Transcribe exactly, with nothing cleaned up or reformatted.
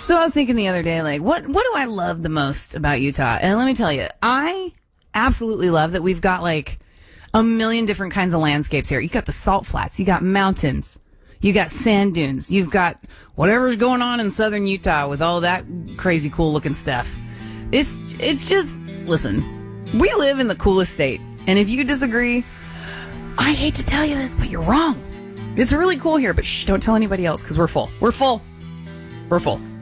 So I was thinking the other day, like, what what do I love the most about Utah? And let me tell you, I absolutely love that we've got like a million different kinds of landscapes here. You got the salt flats, you got mountains, you got sand dunes, you've got whatever's going on in southern Utah with all that crazy cool looking stuff. It's it's just, listen, we live in the coolest state. And if you disagree, I hate to tell you this, but you're wrong. It's really cool here, but shh, don't tell anybody else because we're full. We're full. We're full.